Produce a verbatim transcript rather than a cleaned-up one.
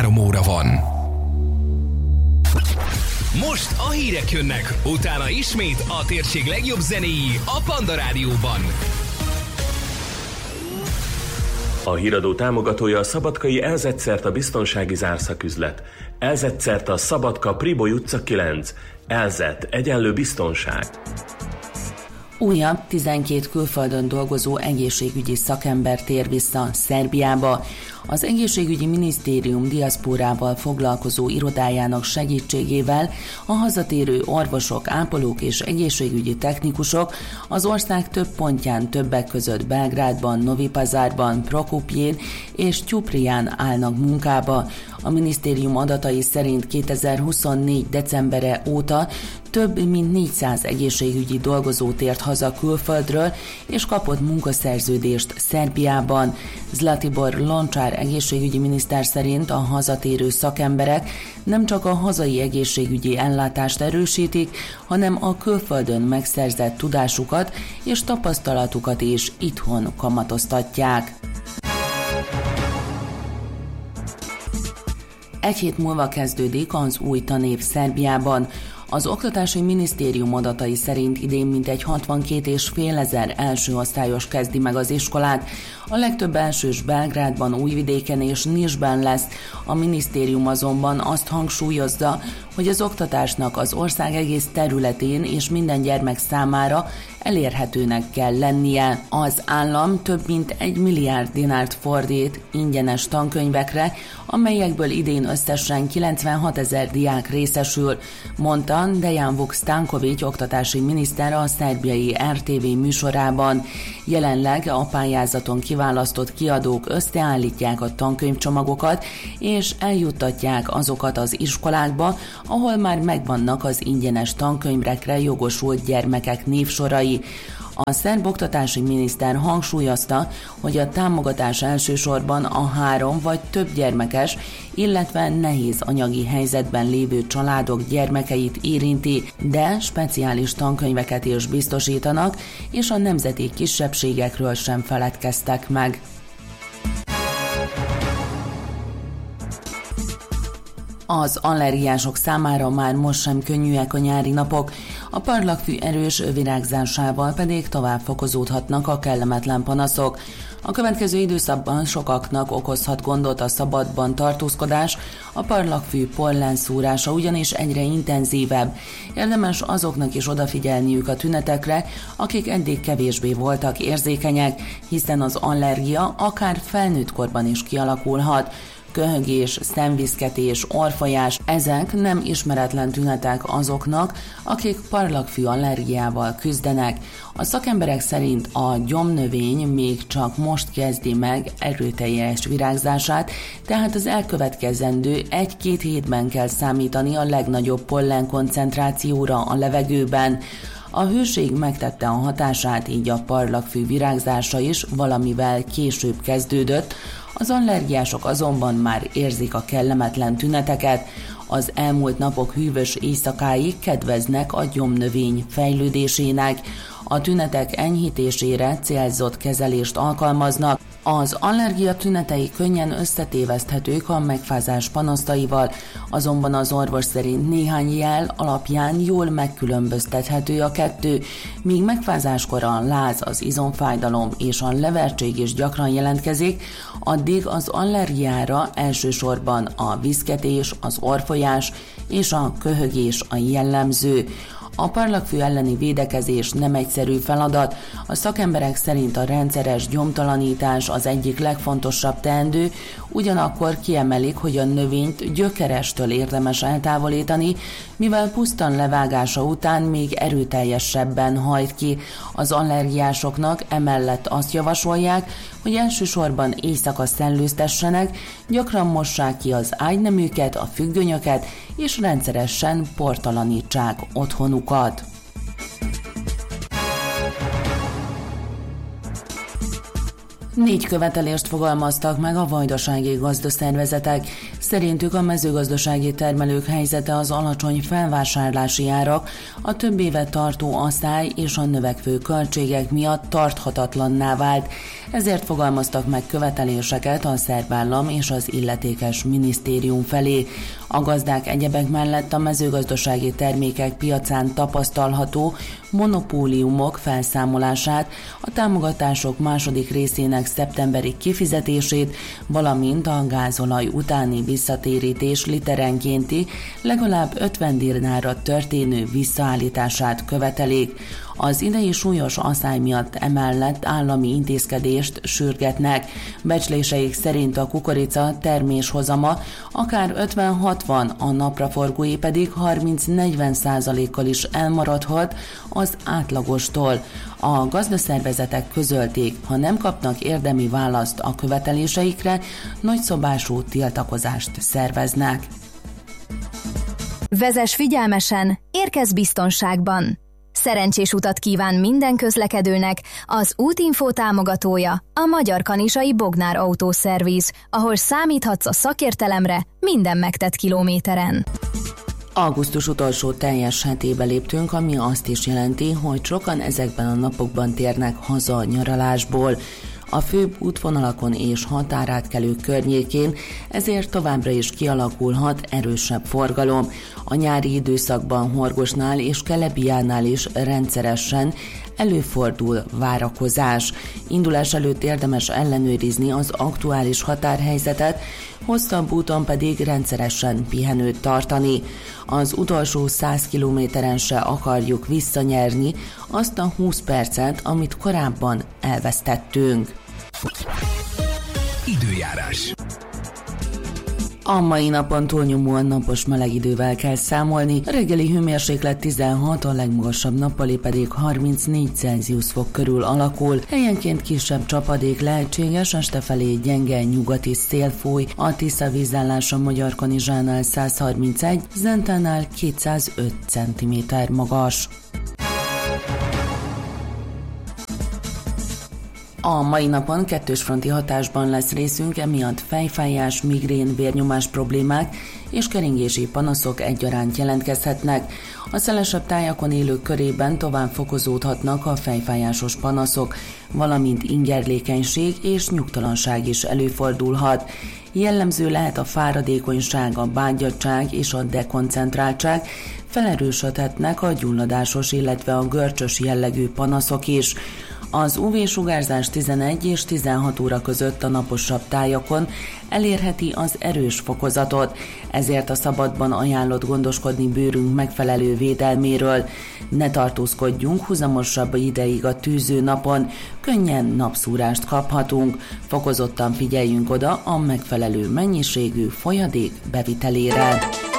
három óra van. Most a hírek jönnek, utána ismét a térség legjobb zenéi a Panda Rádióban. A híradó támogatója a szabadkai Elzett-Szerta biztonsági zárszaküzlet. Elzett-Szerta Szabadka Priboly utca kilenc. Elzett egyenlő biztonság. Újabb tizenkét külföldön dolgozó egészségügyi szakember tér vissza Szerbiába. Az egészségügyi minisztérium diaszpórával foglalkozó irodájának segítségével a hazatérő orvosok, ápolók és egészségügyi technikusok az ország több pontján, többek között Belgrádban, Novi Pazarban, Prokupjén és Tyuprián állnak munkába. A minisztérium adatai szerint kétezer-huszonnégy decembere óta több mint négyszáz egészségügyi dolgozó tért haza külföldről és kapott munkaszerződést Szerbiában. Zlatibor Loncsár egészségügyi miniszter szerint a hazatérő szakemberek nem csak a hazai egészségügyi ellátást erősítik, hanem a külföldön megszerzett tudásukat és tapasztalatukat is itthon kamatoztatják. Egy hét múlva kezdődik az új tanév Szerbiában. Az Oktatási Minisztérium adatai szerint idén mintegy hatvankét és fél ezer első osztályos kezdi meg az iskolát. A legtöbb elsős Belgrádban, Újvidéken és Nisben lesz. A minisztérium azonban azt hangsúlyozza, hogy az oktatásnak az ország egész területén és minden gyermek számára elérhetőnek kell lennie. Az állam több mint egy milliárd dinárt fordít ingyenes tankönyvekre, amelyekből idén összesen kilencvenhat ezer diák részesül, mondta Dejan Vuk Stanković oktatási miniszter a szerbiai er té vé műsorában. Jelenleg a pályázaton kiválasztott kiadók összeállítják a tankönyvcsomagokat, és eljuttatják azokat az iskolákba, ahol már megvannak az ingyenes tankönyvekre jogosult gyermekek névsorai. A szerb oktatási miniszter hangsúlyozta, hogy a támogatás elsősorban a három vagy több gyermekes, illetve nehéz anyagi helyzetben lévő családok gyermekeit érinti, de speciális tankönyveket is biztosítanak, és a nemzeti kisebbségekről sem feledkeztek meg. Az allergiások számára már most sem könnyűek a nyári napok, a parlagfű erős virágzásával pedig tovább fokozódhatnak a kellemetlen panaszok. A következő időszakban sokaknak okozhat gondot a szabadban tartózkodás, a parlagfű pollenszúrása ugyanis egyre intenzívebb. Érdemes azoknak is odafigyelniük a tünetekre, akik eddig kevésbé voltak érzékenyek, hiszen az allergia akár felnőtt korban is kialakulhat. Köhögés, szemviszketés, orrfolyás, ezek nem ismeretlen tünetek azoknak, akik parlagfű allergiával küzdenek. A szakemberek szerint a gyomnövény még csak most kezdi meg erőteljes virágzását, tehát az elkövetkezendő egy-két hétben kell számítani a legnagyobb pollen koncentrációra a levegőben. A hőség megtette a hatását, így a parlagfű virágzása is valamivel később kezdődött, az allergiások azonban már érzik a kellemetlen tüneteket. Az elmúlt napok hűvös éjszakái kedveznek a gyomnövény fejlődésének. A tünetek enyhítésére célzott kezelést alkalmaznak. Az allergia tünetei könnyen összetéveszthetők a megfázás panasztaival, azonban az orvos szerint néhány jel alapján jól megkülönböztethető a kettő, míg megfázáskor a láz, az izomfájdalom és a levertség is gyakran jelentkezik, addig az allergiára elsősorban a viszketés, az orrfolyás és a köhögés a jellemző. A parlagfű elleni védekezés nem egyszerű feladat, a szakemberek szerint a rendszeres gyomtalanítás az egyik legfontosabb teendő, ugyanakkor kiemelik, hogy a növényt gyökerestől érdemes eltávolítani, mivel pusztan levágása után még erőteljesebben hajt ki. Az allergiásoknak emellett azt javasolják, hogy elsősorban éjszaka szellőztessenek, gyakran mossák ki az ágyneműket, a függönyöket, és rendszeresen portalanítsák otthonukat. Négy követelést fogalmaztak meg a vajdasági gazdaszervezetek. Szerintük a mezőgazdasági termelők helyzete az alacsony felvásárlási árak, a több évet tartó asszály és a növekvő költségek miatt tarthatatlanná vált. Ezért fogalmaztak meg követeléseket a szerb állam és az illetékes minisztérium felé. A gazdák egyebek mellett a mezőgazdasági termékek piacán tapasztalható monopóliumok felszámolását, a támogatások második részének szeptemberi kifizetését, valamint a gázolaj utáni visszatérítés literenkénti legalább ötven dinárra történő visszaállítását követelik. Az idei súlyos asszály miatt emellett állami intézkedést sürgetnek. Becsléseik szerint a kukorica terméshozama akár ötven-hatvan, a napraforgói pedig harminc-negyven százalékkal is elmaradhat az átlagostól. A gazdaszervezetek közölték, ha nem kapnak érdemi választ a követeléseikre, nagyszabású tiltakozást szerveznek. Vezess figyelmesen, érkezz biztonságban! Szerencsés utat kíván minden közlekedőnek az Útinfo támogatója, a Magyar Kanizsai Bognár Autószerviz, ahol számíthatsz a szakértelemre minden megtett kilométeren. Augusztus utolsó teljes hetébe léptünk, ami azt is jelenti, hogy sokan ezekben a napokban térnek haza a nyaralásból. A főbb útvonalakon és határátkelők környékén ezért továbbra is kialakulhat erősebb forgalom. A nyári időszakban Horgosnál és Kelebiánál is rendszeresen előfordul várakozás. Indulás előtt érdemes ellenőrizni az aktuális határhelyzetet, hosszabb úton pedig rendszeresen pihenőt tartani. Az utolsó száz kilométeren se akarjuk visszanyerni azt a húsz percet, amit korábban elvesztettünk. Időjárás. A mai napon túlnyomóan napos meleg idővel kell számolni, a reggeli hőmérséklet tizenhat, a legmagasabb nappali pedig harmincnégy Celsius fok körül alakul. Helyenként kisebb csapadék lehetséges, este felé gyenge nyugati szél fúj, a Tisza vízállása Magyarkanizsánál száz harmincegy, Zentánál kétszázöt centiméter magas. A mai napon kettős fronti hatásban lesz részünk, emiatt fejfájás, migrén, vérnyomás problémák és keringési panaszok egyaránt jelentkezhetnek. A szelesebb tájakon élők körében tovább fokozódhatnak a fejfájásos panaszok, valamint ingerlékenység és nyugtalanság is előfordulhat. Jellemző lehet a fáradékonyság, a bágyadottság és a dekoncentráltság, felerősödhetnek a gyulladásos, illetve a görcsös jellegű panaszok is. Az ú vé-sugárzás tizenegy és tizenhat óra között a naposabb tájakon elérheti az erős fokozatot, ezért a szabadban ajánlott gondoskodni bőrünk megfelelő védelméről. Ne tartózkodjunk huzamosabb ideig a tűző napon, könnyen napszúrást kaphatunk, fokozottan figyeljünk oda a megfelelő mennyiségű folyadék bevitelére.